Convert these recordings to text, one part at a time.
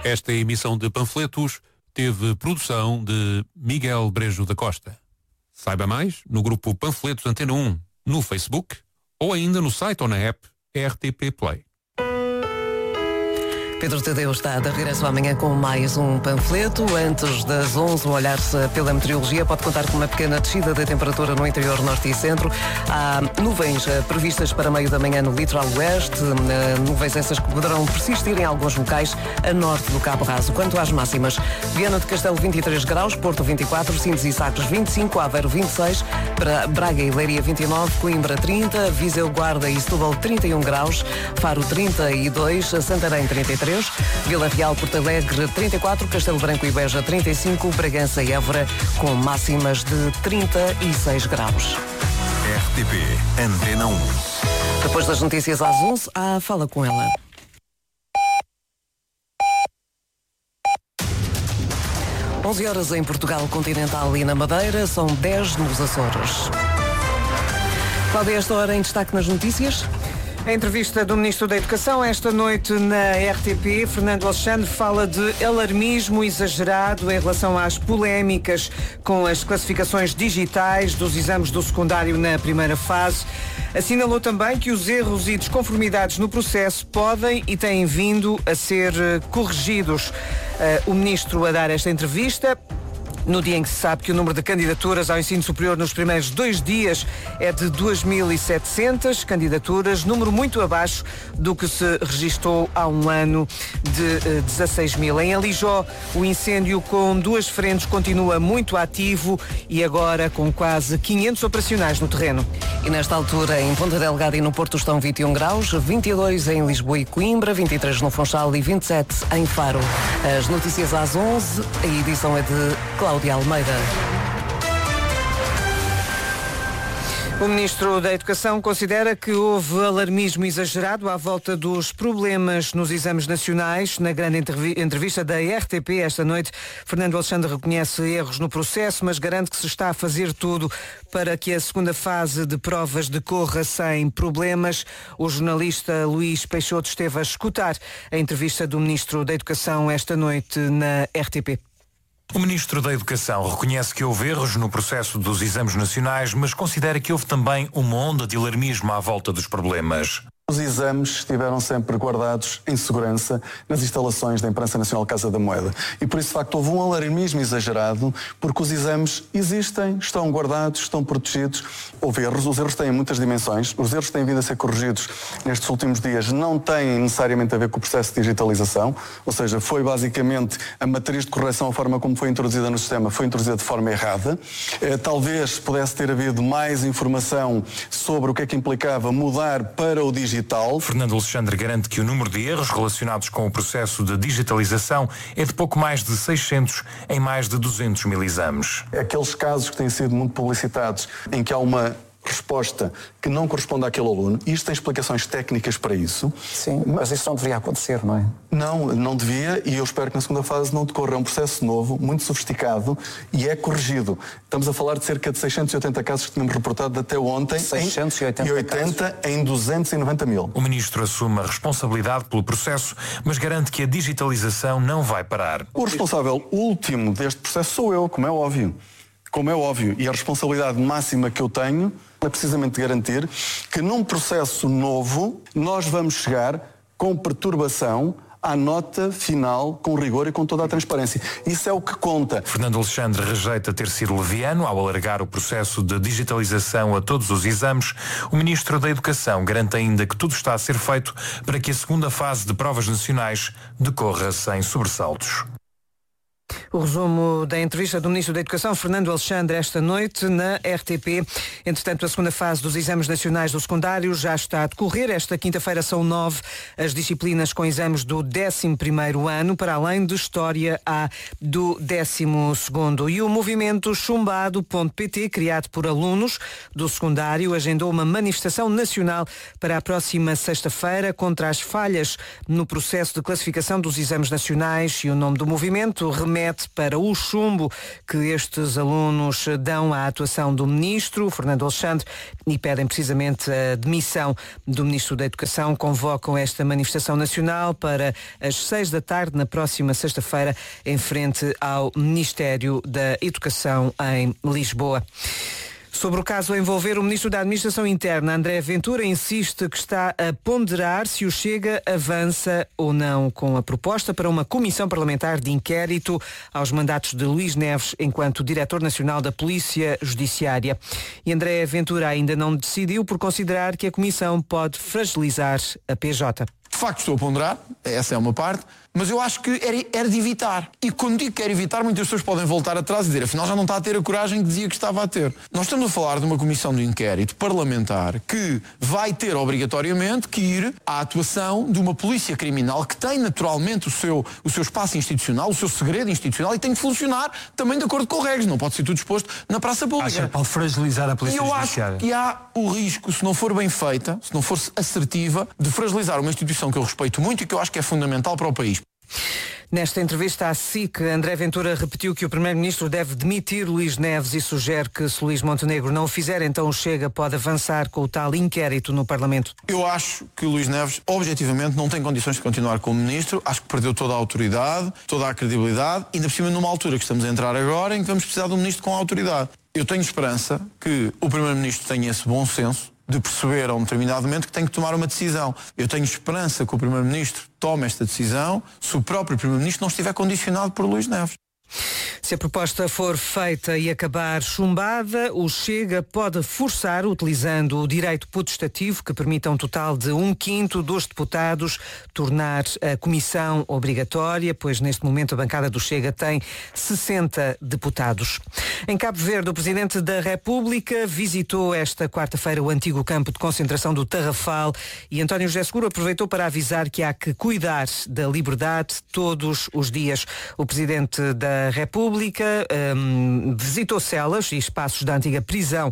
Esta emissão de panfletos teve produção de Miguel Brejo da Costa. Saiba mais no grupo Panfletos Antena 1, no Facebook ou ainda no site ou na app RTP Play. Pedro Tadeu está de regresso amanhã com mais um panfleto. Antes das 11, um olhar-se pela meteorologia pode contar com uma pequena descida da temperatura no interior norte e centro. Há nuvens previstas para meio da manhã no litoral oeste. Nuvens essas que poderão persistir em alguns locais a norte do Cabo Raso. Quanto às máximas, Viana de Castelo 23 graus, Porto 24, Sines e Sagres 25, Aveiro 26, Braga e Leiria 29, Coimbra 30, Viseu, Guarda e Setúbal 31 graus, Faro 32, Santarém 33, Vila Real, Porto Alegre 34, Castelo Branco e Beja 35, Bragança e Évora com máximas de 36 graus. RTP Antena 1. Depois das notícias às 11, fala com ela. Às 11 horas em Portugal Continental e na Madeira, são 10 nos Açores. Cláudia, esta hora em destaque nas notícias? A entrevista do Ministro da Educação esta noite na RTP, Fernando Alexandre, fala de alarmismo exagerado em relação às polémicas com as classificações digitais dos exames do secundário na primeira fase. Assinalou também que os erros e desconformidades no processo podem e têm vindo a ser corrigidos. O Ministro a dar esta entrevista no dia em que se sabe que o número de candidaturas ao ensino superior nos primeiros 2 dias é de 2.700 candidaturas, número muito abaixo do que se registou há um ano de 16.000. Em Alijó, o incêndio com 2 frentes continua muito ativo e agora com quase 500 operacionais no terreno. E nesta altura, em Ponta Delgada e no Porto estão 21 graus, 22 em Lisboa e Coimbra, 23 no Funchal e 27 em Faro. As notícias às 11, a edição é de Cláudia Almeida. O Ministro da Educação considera que houve alarmismo exagerado à volta dos problemas nos exames nacionais. Na grande entrevista da RTP esta noite, Fernando Alexandre reconhece erros no processo, mas garante que se está a fazer tudo para que a segunda fase de provas decorra sem problemas. O jornalista Luís Peixoto esteve a escutar a entrevista do Ministro da Educação esta noite na RTP. O Ministro da Educação reconhece que houve erros no processo dos exames nacionais, mas considera que houve também uma onda de alarmismo à volta dos problemas. Os exames estiveram sempre guardados em segurança nas instalações da Imprensa Nacional Casa da Moeda. E por isso, de facto, houve um alarmismo exagerado, porque os exames existem, estão guardados, estão protegidos. Houve erros, os erros têm muitas dimensões, os erros têm vindo a ser corrigidos nestes últimos dias, não têm necessariamente a ver com o processo de digitalização, ou seja, foi basicamente a matriz de correção, a forma como foi introduzida no sistema, foi introduzida de forma errada. Talvez pudesse ter havido mais informação sobre o que é que implicava mudar para o digital. Fernando Alexandre garante que o número de erros relacionados com o processo de digitalização é de pouco mais de 600 em mais de 200 mil exames. Aqueles casos que têm sido muito publicitados, em que há uma resposta que não corresponde àquele aluno, e isto tem explicações técnicas para isso. Sim, mas isso não deveria acontecer, não é? Não devia, e eu espero que na segunda fase não decorra. É um processo novo, muito sofisticado, e é corrigido. Estamos a falar de cerca de 680 casos que tínhamos reportado até ontem. 680 em 290 mil. O Ministro assume a responsabilidade pelo processo, mas garante que a digitalização não vai parar. O responsável último deste processo sou eu, como é óbvio. E a responsabilidade máxima que eu tenho é precisamente garantir que num processo novo nós vamos chegar com perturbação à nota final, com rigor e com toda a transparência. Isso é o que conta. Fernando Alexandre rejeita ter sido leviano ao alargar o processo de digitalização a todos os exames. O Ministro da Educação garante ainda que tudo está a ser feito para que a segunda fase de provas nacionais decorra sem sobressaltos. O resumo da entrevista do Ministro da Educação, Fernando Alexandre, esta noite na RTP. Entretanto, a segunda fase dos exames nacionais do secundário já está a decorrer. Esta quinta-feira são 9 as disciplinas com exames do 11º ano, para além de História A do 12º. E o movimento chumbado.pt, criado por alunos do secundário, agendou uma manifestação nacional para a próxima sexta-feira contra as falhas no processo de classificação dos exames nacionais, e o nome do movimento remete debate para o chumbo que estes alunos dão à atuação do Ministro, Fernando Alexandre, e pedem precisamente a demissão do Ministro da Educação. Convocam esta manifestação nacional para as 6 da tarde, na próxima sexta-feira, em frente ao Ministério da Educação em Lisboa. Sobre o caso a envolver o Ministro da Administração Interna, André Ventura, insiste que está a ponderar se o Chega avança ou não com a proposta para uma comissão parlamentar de inquérito aos mandatos de Luís Neves enquanto Diretor Nacional da Polícia Judiciária. E André Ventura ainda não decidiu por considerar que a comissão pode fragilizar a PJ. De facto estou a ponderar, essa é uma parte, mas eu acho que era de evitar. E quando digo que era evitar, muitas pessoas podem voltar atrás e dizer, afinal já não está a ter a coragem que dizia que estava a ter. Nós estamos a falar de uma comissão de inquérito parlamentar que vai ter obrigatoriamente que ir à atuação de uma polícia criminal que tem naturalmente o seu espaço institucional, o seu segredo institucional e tem de funcionar também de acordo com regras. Não pode ser tudo exposto na praça pública. Acha que pode fragilizar a polícia judiciária? Eu acho que há o risco, se não for bem feita, se não for assertiva, de fragilizar uma instituição que eu respeito muito e que eu acho que é fundamental para o país. Nesta entrevista à SIC, André Ventura repetiu que o Primeiro-Ministro deve demitir Luís Neves e sugere que, se Luís Montenegro não o fizer, então o Chega pode avançar com o tal inquérito no Parlamento. Eu acho que o Luís Neves, objetivamente, não tem condições de continuar como Ministro. Acho que perdeu toda a autoridade, toda a credibilidade, ainda por cima numa altura que estamos a entrar agora em que vamos precisar de um Ministro com autoridade. Eu tenho esperança que o Primeiro-Ministro tenha esse bom senso de perceber a um determinado momento que tem que tomar uma decisão. Eu tenho esperança que o Primeiro-Ministro tome esta decisão se o próprio Primeiro-Ministro não estiver condicionado por Luís Neves. Se a proposta for feita e acabar chumbada, o Chega pode forçar, utilizando o direito potestativo, que permite a um total de 1/5 dos deputados, tornar a comissão obrigatória, pois neste momento a bancada do Chega tem 60 deputados. Em Cabo Verde, o Presidente da República visitou esta quarta-feira o antigo campo de concentração do Tarrafal e António José Seguro aproveitou para avisar que há que cuidar da liberdade todos os dias. O Presidente da República visitou celas e espaços da antiga prisão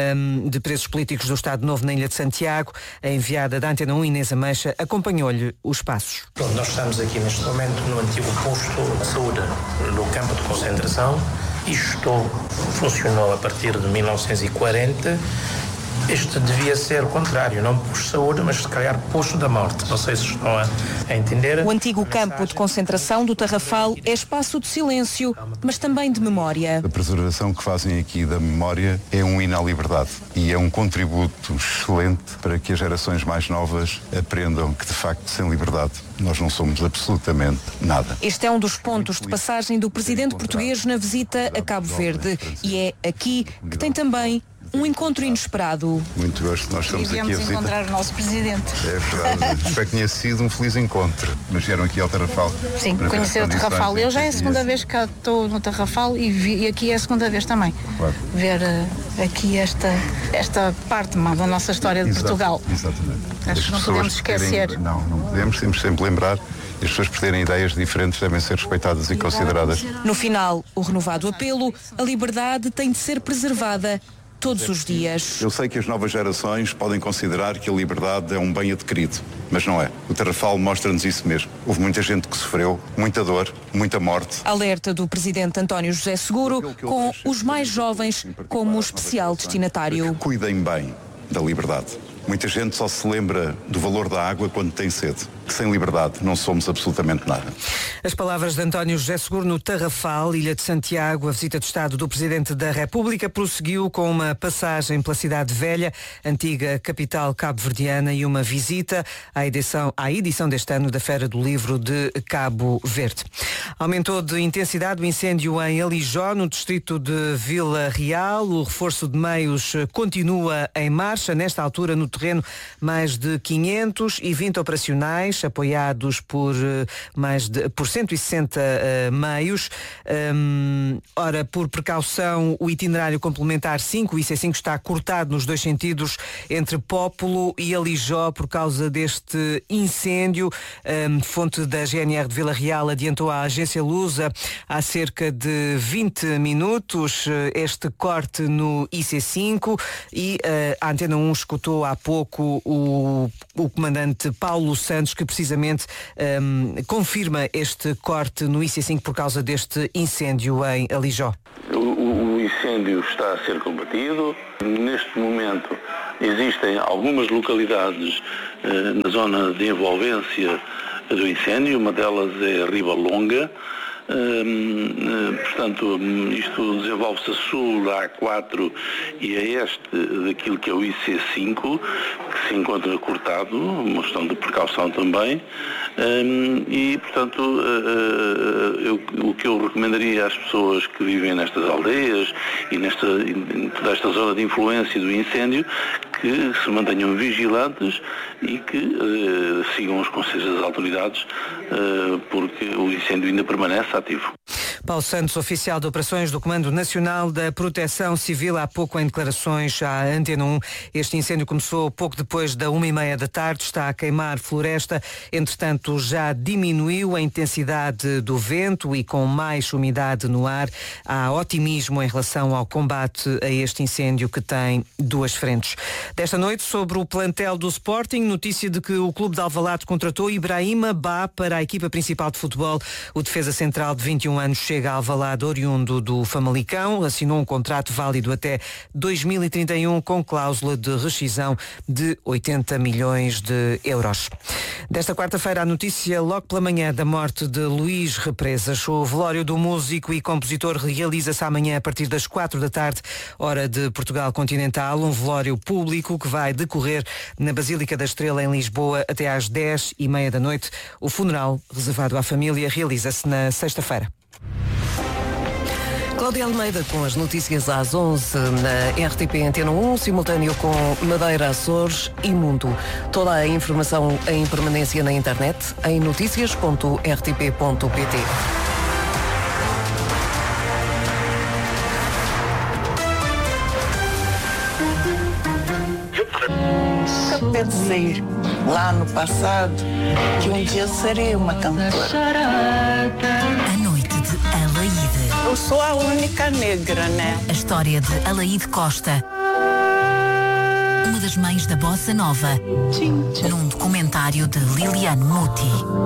de presos políticos do Estado Novo na Ilha de Santiago. A enviada da Antena 1, Inês Ameixa, acompanhou-lhe os passos. Pronto, nós estamos aqui neste momento no antigo posto de saúde, no campo de concentração. Isto funcionou a partir de 1940. Este devia ser o contrário, não posto de saúde, mas se calhar posto da morte. Não sei se estão a entender. O antigo campo de concentração do Tarrafal é espaço de silêncio, mas também de memória. A preservação que fazem aqui da memória é um hino à liberdade e é um contributo excelente para que as gerações mais novas aprendam que, de facto, sem liberdade, nós não somos absolutamente nada. Este é um dos pontos de passagem do presidente português na visita a Cabo Verde. E é aqui que tem também um encontro inesperado. Muito gosto, nós estamos aqui a visitar. Encontrar o nosso presidente. É verdade, espero que tenha sido um feliz encontro. Mas vieram aqui ao Tarrafal. Sim, conhecer o Tarrafal. Eu já é a segunda vez que estou no Tarrafal e aqui é a segunda vez também. Claro. Ver aqui esta parte da nossa história de Portugal. Exatamente. Acho que não podemos esquecer. Não podemos, temos sempre lembrar. E as pessoas por terem ideias diferentes devem ser respeitadas e consideradas. No final, o renovado apelo, a liberdade tem de ser preservada todos os dias. Eu sei que as novas gerações podem considerar que a liberdade é um bem adquirido, mas não é. O Tarrafal mostra-nos isso mesmo. Houve muita gente que sofreu, muita dor, muita morte. Alerta do presidente António José Seguro, com os mais jovens como especial destinatário. Cuidem bem da liberdade. Muita gente só se lembra do valor da água quando tem sede. Que sem liberdade não somos absolutamente nada. As palavras de António José Seguro no Tarrafal, Ilha de Santiago. A visita de Estado do Presidente da República prosseguiu com uma passagem pela Cidade Velha, antiga capital cabo-verdiana, e uma visita à edição deste ano da Feira do Livro de Cabo Verde. Aumentou de intensidade o incêndio em Alijó, no distrito de Vila Real. O reforço de meios continua em marcha. Nesta altura, no terreno, mais de 520 operacionais, apoiados por 160 meios. Ora, por precaução, o itinerário complementar 5, o IC5, está cortado nos dois sentidos entre Pópulo e Alijó por causa deste incêndio. Fonte da GNR de Vila Real adiantou à agência Lusa há cerca de 20 minutos este corte no IC5 e a Antena 1 escutou há pouco o comandante Paulo Santos, que precisamente confirma este corte no IC5 por causa deste incêndio em Alijó. O incêndio está a ser combatido. Neste momento existem algumas localidades na zona de envolvência do incêndio, uma delas é Ribalonga. Portanto, isto desenvolve-se a sul, a A4 e a este daquilo que é o IC5, que se encontra cortado, uma questão de precaução também, e, portanto, o que eu recomendaria às pessoas que vivem nestas aldeias e em toda esta zona de influência do incêndio, que se mantenham vigilantes e que sigam os conselhos das autoridades, porque o incêndio ainda permanece ativo. Paulo Santos, oficial de operações do Comando Nacional da Proteção Civil, há pouco em declarações à Antena 1. Este incêndio começou pouco depois da 1h30 da tarde, está a queimar floresta. Entretanto, já diminuiu a intensidade do vento e com mais umidade no ar, há otimismo em relação ao combate a este incêndio que tem duas frentes. Desta noite, sobre o plantel do Sporting, notícia de que o Clube de Alvalade contratou Ibrahima Ba para a equipa principal de futebol. O defesa central de 21 anos chega a Alvalade oriundo do Famalicão, assinou um contrato válido até 2031 com cláusula de rescisão de 80 milhões de euros. Desta quarta-feira, a notícia logo pela manhã da morte de Luís Represas. O velório do músico e compositor realiza-se amanhã a partir das 4 da tarde, hora de Portugal continental, um velório público que vai decorrer na Basílica da Estrela em Lisboa até às 10h30 da noite. O funeral, reservado à família, realiza-se na sexta-feira. Cláudia Almeida com as notícias às 11 na RTP Antena 1, simultâneo com Madeira, Açores e Mundo. Toda a informação em permanência na internet em noticias.rtp.pt. Quer dizer, lá no passado, que um dia serei uma cantora. A noite de Alaíde. Eu sou a única negra, né? A história de Alaíde Costa. Uma das mães da Bossa Nova. Num documentário de Liliane Muti.